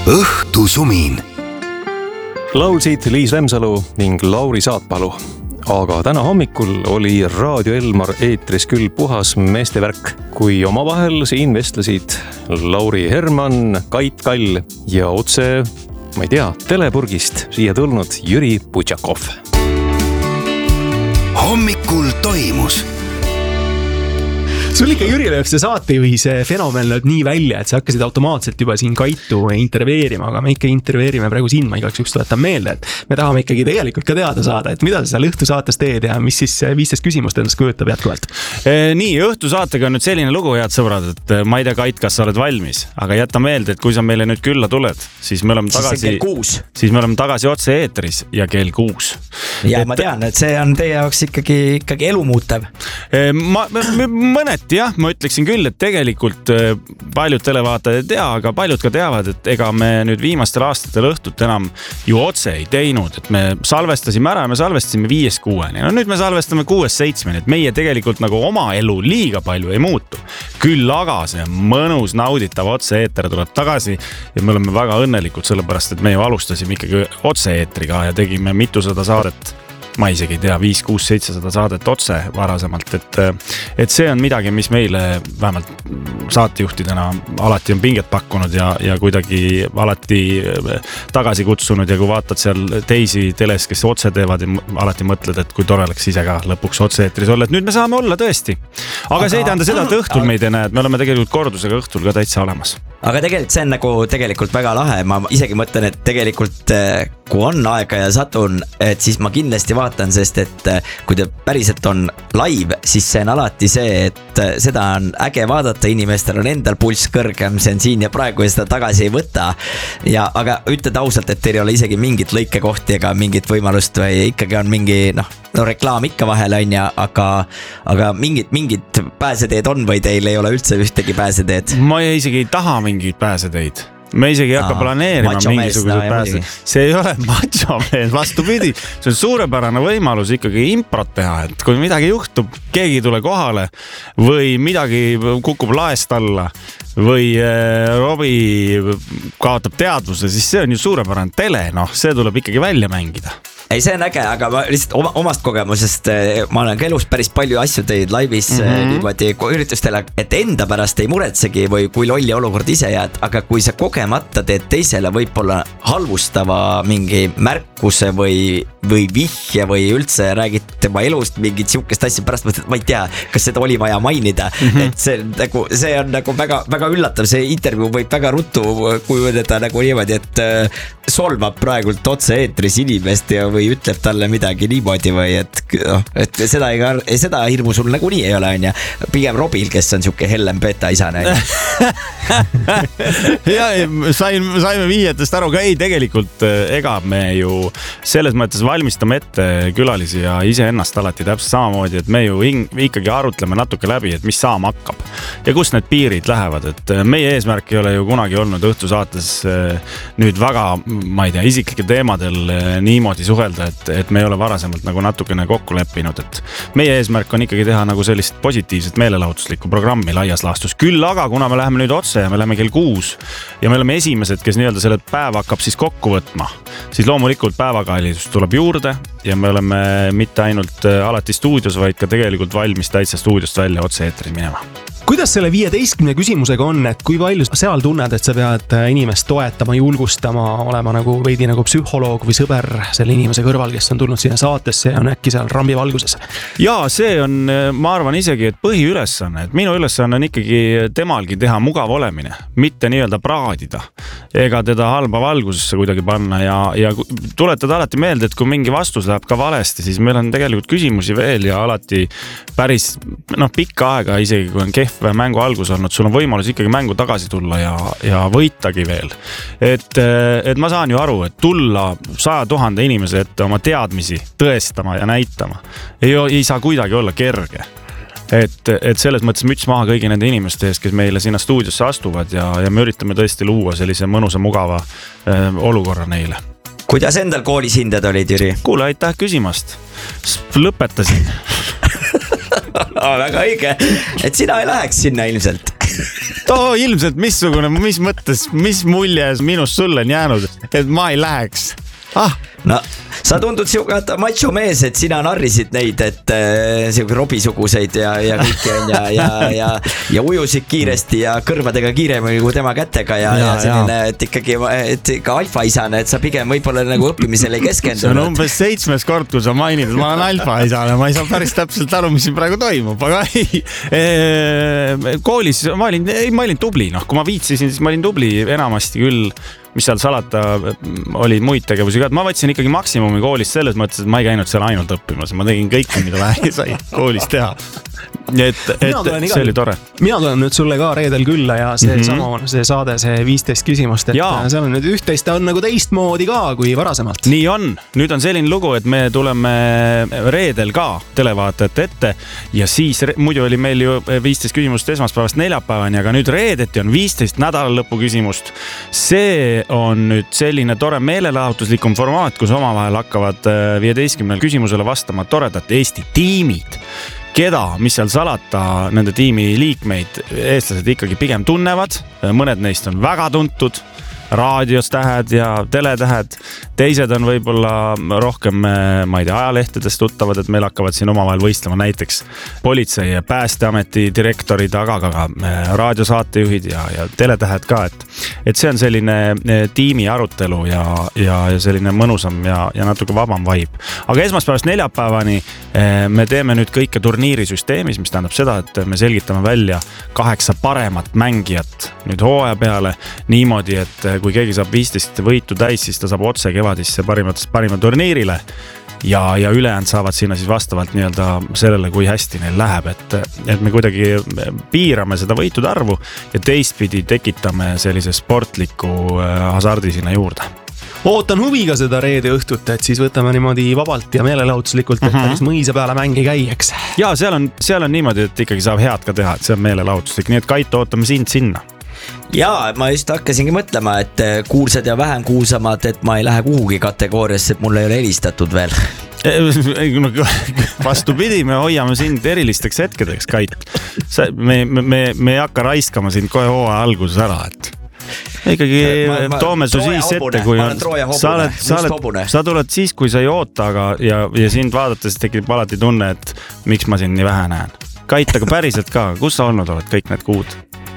Õhtusumin. Laulsid Liis Remsalu ning Lauri Saatpalu. Aga täna hommikul oli Raadio Elmar eetris küll puhas meestevärk, kui omavahel siin vestlesid Lauri Herman, Kait Kall ja otse, ma ei tea, Telepurgist siia tulnud Jüri Putšakov. Hommikul toimus. Sul ikka Jüri lööb see saatejuhi see fenomen lööb nii välja, et sa hakkasid automaatselt juba siin Kaitu intervjueerima, aga me ikka intervjueerime praegu siin, ma igaks üks tuletan meelde, et me tahame ikkagi tegelikult ka teada saada, et mida sa seal õhtusaates teed ja mis siis 15 küsimust endast kujutab jätkuvalt. Nii, õhtusaatega on nüüd selline lugu, head sõbrad, et ma ei tea, Kait, kas sa oled valmis, aga jätta meelde, et kui sa meile nüüd külla tuled, siis me oleme tagasi otse eetris ja kell 6. Ja ma tean, et see on teie jaoks ikkagi elumuutev. Jah, ma ütleksin küll, et tegelikult paljud televaatajad ei tea, aga paljud ka teavad, et ega me nüüd viimastel aastatel õhtut enam ju otse ei teinud, et me salvestasime ära ja me salvestasime 5-6. No nüüd me salvestame 6-7, et meie tegelikult nagu oma elu liiga palju ei muutu. Küll aga see mõnus nauditav otse-eeter tuleb tagasi ja me oleme väga õnnelikud sellepärast, et me ju alustasime ikkagi otse-eetriga ja tegime mitusada saadet. Ma isegi ei tea, 5-6-700 saadet otse varasemalt, et see on midagi, mis meile vähemalt saatejuhtidena alati on pinget pakkunud ja kuidagi alati tagasi kutsunud ja kui vaatad seal teisi teles, kes otse teevad ja alati mõtled, et kui tore oleks ise ka lõpuks otse-eetris olla, et nüüd me saame olla tõesti. Aga see ei tähenda seda, et õhtul meid ei näe, et me oleme tegelikult kordusega õhtul ka täitsa olemas. Aga tegelikult see on nagu tegelikult väga lahe, ma isegi mõtlen, et tegelikult kui on aega ja satun, et siis ma kindlasti vaatan, sest et kui ta päriselt on live, siis see on alati see, et seda on äge vaadata, inimestel on endal pulss kõrgem, see on siin ja praegu ja seda tagasi ei võta. Aga ütled ausalt, et teil ei ole isegi mingit lõikekohti ega mingit võimalust või ikkagi on mingi reklaam ikka vahel on ja, aga mingid pääseteed on või teil ei ole üldse ühtegi pääseteed? Ma isegi ei taha mingid pääseteid. Me isegi ei hakka planeerima mingisugused pääsed. See ei ole machomees, vastupidi. See on suurepärane võimalus ikkagi improt teha, et kui midagi juhtub, keegi tule kohale või midagi kukub laest alla või Robi kaotab teadvuse, siis see on ju suurepärane tele, see tuleb ikkagi välja mängida. Ei, see on äge, aga ma lihtsalt omast kogemusest ma olen ka elus päris palju asju teid laivis niimoodi üritustele, et enda pärast ei muretsegi või kui lolli olukord ise jääd, aga kui sa kogemata teed teisele võib-olla halvustava mingi märkuse või vihje või üldse räägid tema elust mingit siukest asja pärast, ma ei tea, kas seda oli vaja mainida, et see on nagu väga, väga üllatav, see intervjuu võib väga ruttu kujuneda nagu niimoodi, et solvab praegult otse eetris inimest ja või ütleb talle midagi niimoodi või et seda hirmu sul nagu nii ei ole, on ja pigem Robil, kes on siuke hellem beta-isane. Ja saime viietest aru, aga ei tegelikult ega me ju selles mõttes valmistame ette külalisi ja iseennast alati täpselt samamoodi, et me ju ikkagi arutleme natuke läbi, et mis saama hakkab ja kus need piirid lähevad, et meie eesmärk ei ole ju kunagi olnud õhtusaates nüüd väga, ma ei tea, isiklike teemadel niimoodi suhelda, et me ei ole varasemalt nagu natukene kokku leppinud, et meie eesmärk on ikkagi teha nagu sellist positiivset meelelahutuslikku programmi laias laastus. Küll aga, kuna me läheme nüüd otse ja me läheme kell 6 ja me oleme esimesed, kes nii-öelda selle päeva hakkab siis kokku võtma, siis loomulikult päevakaelistust tuleb juurde ja me oleme mitte ainult alati stuudios, vaid ka tegelikult valmis täitsa stuudiost välja otse eetris minema. Kuidas selle 15 küsimusega on, et kui palju seal tunned, et sa pead inimest toetama, julgustama, olema nagu veidi nagu psühholoog või sõber selle inimese kõrval, kes on tulnud siia saatesse ja on äkki seal rambi valguses? Jaa, see on, ma arvan isegi, et põhiülesanne, et minu ülesanne on ikkagi temalgi teha mugav olemine, mitte nii-öelda praadida ega teda halba valgusesse kuidagi panna ja tuletada alati meelde, et kui mingi vastus läheb ka valesti, siis meil on tegelikult küsimusi veel ja alati päris pikka aega, isegi kui on kehv mängu algus olnud, sul on võimalus ikkagi mängu tagasi tulla ja võitagi veel. Et ma saan ju aru, et tulla 100 000 inimese ette oma teadmisi tõestama ja näitama ei saa kuidagi olla kerge. Et selles mõttes müts maha kõigi nende inimeste ees, kes meile sinna stuudiosse astuvad ja me üritame tõesti luua sellise mõnusa mugava olukorra neile. Kuidas endal koolis hinded olid, Jüri? Kuule, aitäh küsimast. Lõpetasin. Väga õige, et sina ei läheks sinna ilmselt. ilmselt missugune, mis mõttes, mis mulje minust sulle on jäänud, et ma ei läheks. No sa tundud siuke macho mees, et sina narrisid neid, et siuke Robisuguseid ja kõiki on ja ujusid kiiresti ja kõrvadega kiiremini kui tema kätega ja selline, et ikkagi et ikka alfaisane, et sa pigem võib-olla nagu õppimisele ei keskendunud. See on umbes 7. kord, kui sa mainid, et ma olen alfaisane, ma ei saa päris täpselt aru, mis siin praegu toimub, aga koolis ma olin tubli, kui ma viitsisin, siis ma olin tubli enamasti küll, mis seal salata, oli muid tegevusi ka, et ma võtsin ikkagi maksimumi koolist selles mõttes, et ma ei käinud seal ainult õppimas, ma tegin kõike, mida vähe sai koolis teha. Et see oli tore. Mina tulen nüüd sulle ka reedel külla ja see saade, see 15 küsimust, et seal on nüüd üht-teist on nagu teistmoodi ka kui varasemalt. Nii on, nüüd on selline lugu, et me tuleme reedel ka televaatajate ette ja siis muidu oli meil ju 15 küsimust esmaspäevast neljapäevani, aga nüüd reedeti on 15 nädalalõpu küsimust. See on nüüd selline tore meelelahutuslikum formaat, kus omavahel hakkavad 15 küsimusele vastama toredad Eesti tiimid. Keda, mis seal salata, nende tiimi liikmeid eestlased ikkagi pigem tunnevad, mõned neist on väga tuntud, raadios tähed ja teletähed, teised on võib-olla rohkem, ma ei tea, ajalehtedest tuttavad, et meil hakkavad siin omavahel võistlema näiteks politsei ja päästeameti direktorid, aga ka raadiosaatejuhid ja teletähed ka, et see on selline tiimi arutelu ja selline mõnusam ja natuke vabam vibe. Aga esmaspäevast neljapäevani me teeme nüüd kõike turniirisüsteemis, mis tähendab seda, et me selgitame välja 8 paremat mängijat nüüd hooaja peale niimoodi, et kui keegi saab 15 võitu täis, siis ta saab otse kevadisse parima turniirile ja ülejäänud saavad sinna siis vastavalt nii-öelda sellele, kui hästi neil läheb, et me kuidagi piirame seda võitude arvu ja teistpidi tekitame sellise sportliku hasardi sinna juurde. Ootan huviga seda reede õhtut, et siis võtame niimoodi vabalt ja meelelahutuslikult, et päris mõisa peale mängi käieks. Ja seal on niimoodi, et ikkagi saab head ka teha, et see on meelelahutuslik, nii et Kaito, ootame sind sinna. Ja ma just hakkasingi mõtlema, et kuulsad ja vähem kuulsamad, et ma ei lähe kuhugi kategooriasse, et mulle ei ole helistatud veel. Vastupidi, me hoiame sind erilisteks hetkedeks, Kait. Me ei hakka raiskama sind kohe hooaja alguses ära, et ikkagi toome su siis ette, kui sa tuled siis, kui sa ei oota, ja sind vaadates tekib alati tunne, et miks ma sind nii vähe näen. Kait, aga päriselt ka, kus sa olnud oled kõik need kuud?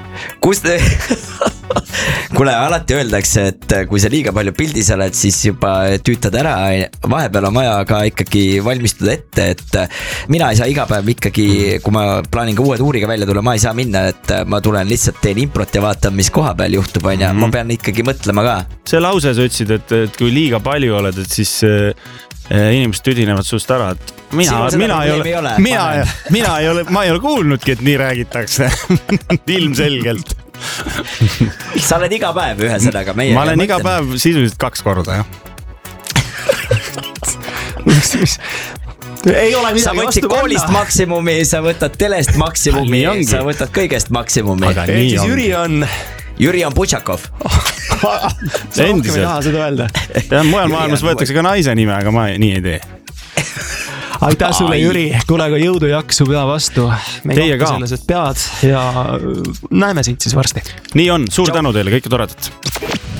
Kuule, alati öeldakse, et kui sa liiga palju pildis oled, siis juba tüütad ära, vahepeal on vaja ka ikkagi valmistuda ette, et mina ei saa iga päev ikkagi, kui ma plaanin ka uue tuuriga välja tulla, ma ei saa minna, et ma tulen lihtsalt teen improt ja vaatan, mis koha peal juhtub, ma pean ikkagi mõtlema ka. See lause sa ütlesid, et kui liiga palju oled, et siis inimesed tüdinevad sust ära, et ma ei ole kuulnudki, et nii räägitakse ilmselgelt. Sa oled iga päev ühesõnaga meie. Ma olen iga päev sisuliselt 2 korda, jah. Ei ole midagi sa võtsid koolist maksimumi, sa võtad telest maksimumi, sa võtad kõigest maksimumi. Siis Jüri on Putšakov. Sa rohkem ei taha seda öelda. Mujal maailmas võetakse ka naise nime, aga ma nii ei tee. Aitäh sulle, Jüri, kuulega jõudu jaksu pea vastu. Teie ka. Selles, et pead ja näeme sind siis varsti. Nii on, suur tänu teile, kõike toredat.